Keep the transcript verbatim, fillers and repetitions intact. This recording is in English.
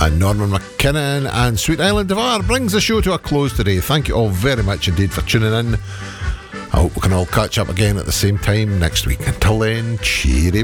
and Norman McKinnon and Sweet Island of R brings the show to a close today. Thank you all very much indeed for tuning in. I hope we can all catch up again at the same time next week. Until then, cheery.